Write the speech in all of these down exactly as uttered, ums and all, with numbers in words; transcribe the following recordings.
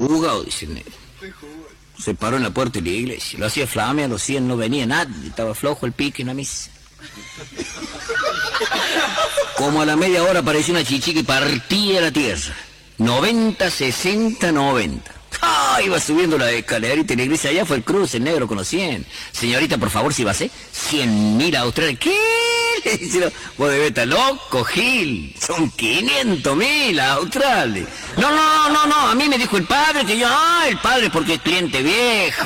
jugado, dice el negro. Se paró en la puerta de la iglesia, lo hacía flamear, lo hacía, no venía nadie, estaba flojo el pique en la misa. Como a la media hora apareció una chichica y partía la tierra. noventa, sesenta, noventa. ¡Ah! Iba subiendo la escalerita de la iglesia, allá fue el cruce, el negro con los cien. Señorita, por favor, si va a ser cien mil australes. ¿Qué? Le dice, vos debes estar loco, Gil. Son quinientos mil australes. No, no, no, no, a mí me dijo el padre que yo, ah, el padre porque es cliente viejo.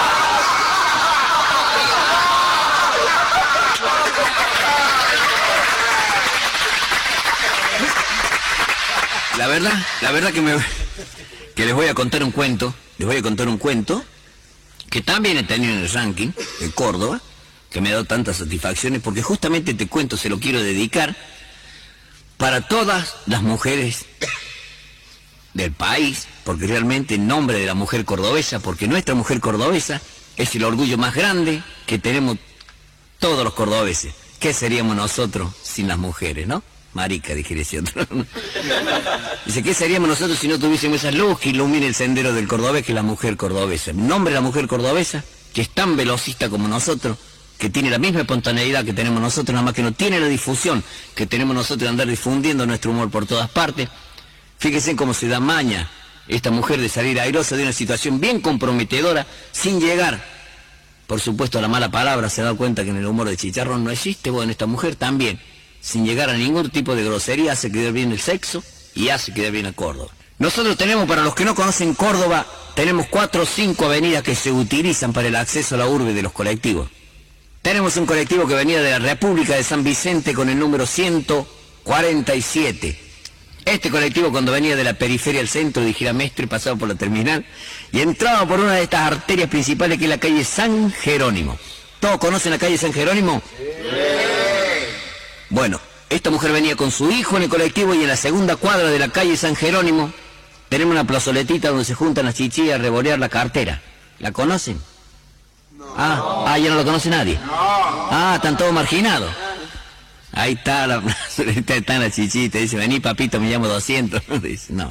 La verdad, la verdad que me... que les voy a contar un cuento, les voy a contar un cuento que también he tenido en el ranking de Córdoba, que me ha dado tantas satisfacciones, porque justamente este cuento se lo quiero dedicar para todas las mujeres del país, porque realmente en nombre de la mujer cordobesa, porque nuestra mujer cordobesa es el orgullo más grande que tenemos todos los cordobeses. ¿Qué seríamos nosotros sin las mujeres, no? Marica, dije ese otro. Dice, ¿qué seríamos nosotros si no tuviésemos esa luz que ilumina el sendero del cordobés, que es la mujer cordobesa? En nombre de la mujer cordobesa, que es tan velocista como nosotros, que tiene la misma espontaneidad que tenemos nosotros, nada más que no tiene la difusión que tenemos nosotros de andar difundiendo nuestro humor por todas partes. Fíjense cómo se da maña esta mujer de salir airosa de una situación bien comprometedora, sin llegar, por supuesto, a la mala palabra. Se da cuenta que en el humor de Chicharrón no existe. Bueno, esta mujer también, sin llegar a ningún tipo de grosería, hace quedar bien el sexo y hace quedar bien a Córdoba. Nosotros tenemos, para los que no conocen Córdoba, tenemos cuatro o cinco avenidas que se utilizan para el acceso a la urbe de los colectivos. Tenemos un colectivo que venía de la República de San Vicente con el número ciento cuarenta y siete. Este colectivo, cuando venía de la periferia al centro de Giramestre, pasaba por la terminal y entraba por una de estas arterias principales, que es la calle San Jerónimo. ¿Todos conocen la calle San Jerónimo? Sí. Bueno, esta mujer venía con su hijo en el colectivo y en la segunda cuadra de la calle San Jerónimo tenemos una plazoletita donde se juntan las chichillas a revolear la cartera. ¿La conocen? No. Ah, ah, ya no lo conoce nadie. No. Ah, están todos marginados. Ahí está la plazoleta, está la chichita, dice, vení papito, me llamo doscientos. Dice, no.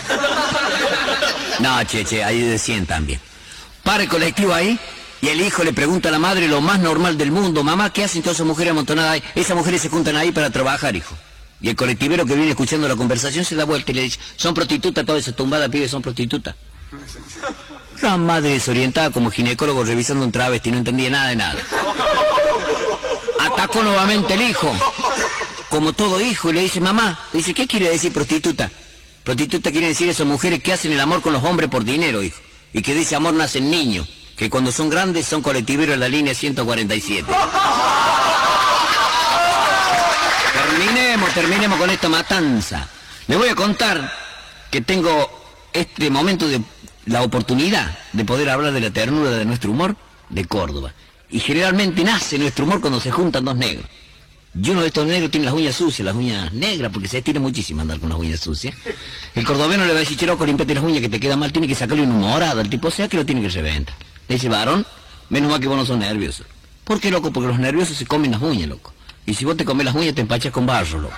No, che, che, ahí de cien también. Para el colectivo ahí. Y el hijo le pregunta a la madre lo más normal del mundo: mamá, ¿qué hacen todas esas mujeres amontonadas ahí? Esas mujeres se juntan ahí para trabajar, hijo. Y el colectivero que viene escuchando la conversación se da vuelta y le dice: son prostitutas, todas esas tumbadas pibes son prostitutas. La madre desorientada como ginecólogo revisando un travesti, no entendía nada de nada. Atacó nuevamente el hijo, como todo hijo, y le dice: mamá, le dice, ¿qué quiere decir prostituta? Prostituta quiere decir esas mujeres que hacen el amor con los hombres por dinero, hijo. Y que de ese amor nacen niños, que cuando son grandes son colectiveros en la línea ciento cuarenta y siete. Terminemos, terminemos con esta matanza. Les voy a contar que tengo este momento de la oportunidad de poder hablar de la ternura de nuestro humor de Córdoba. Y generalmente nace nuestro humor cuando se juntan dos negros. Y uno de estos negros tiene las uñas sucias, las uñas negras, porque se estira muchísimo andar con las uñas sucias. El cordobeno le va a decir: che, loco, limpiate las uñas que te queda mal, tiene que sacarle un morado al tipo, o sea que lo tiene que reventar. Le dice: varón, menos mal que vos no sos nervioso. ¿Por qué, loco? Porque los nerviosos se comen las uñas, loco. Y si vos te comes las uñas te empachas con barro, loco.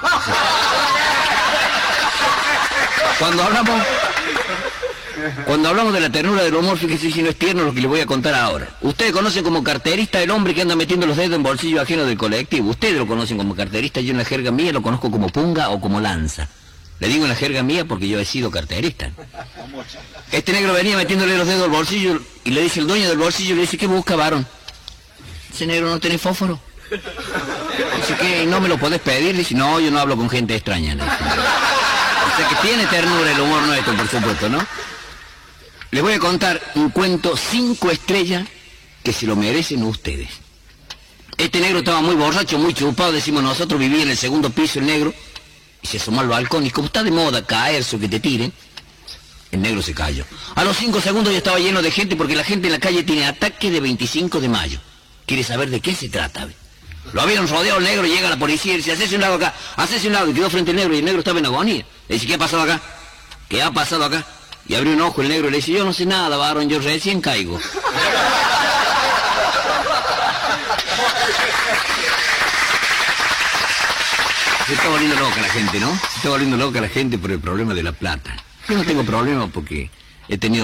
Cuando hablamos... Cuando hablamos de la ternura del humor, fíjese si no es tierno lo que les voy a contar ahora. Ustedes conocen como carterista el hombre que anda metiendo los dedos en bolsillo ajeno del colectivo. Ustedes lo conocen como carterista, yo en la jerga mía lo conozco como punga o como lanza. Le digo en la jerga mía porque yo he sido carterista. Este negro venía metiéndole los dedos al bolsillo y le dice el dueño del bolsillo, le dice: ¿qué busca, varón? Ese negro no tiene fósforo. Dice: ¿qué? ¿No me lo podés pedir? Dice: no, yo no hablo con gente extraña. Le dice. O sea que tiene ternura el humor nuestro, por supuesto, ¿no? Les voy a contar un cuento cinco estrellas que se lo merecen ustedes. Este negro estaba muy borracho, muy chupado, decimos nosotros, vivía en el segundo piso el negro, y se asomó al balcón, y como está de moda caerse o que te tiren, el negro se cayó. A los cinco segundos ya estaba lleno de gente, porque la gente en la calle tiene ataque de veinticinco de mayo. ¿Quiere saber de qué se trata? Lo habían rodeado el negro, llega la policía y dice: hacese un lado acá, hacese un lado, y quedó frente al negro, y el negro estaba en agonía. Le dice: ¿qué ha pasado acá? ¿Qué ha pasado acá? Y abrió un ojo el negro y le dice: yo no sé nada, varón, yo recién caigo. Se está volviendo loca la gente, ¿no? Se está volviendo loca la gente por el problema de la plata. Yo no tengo problema porque he tenido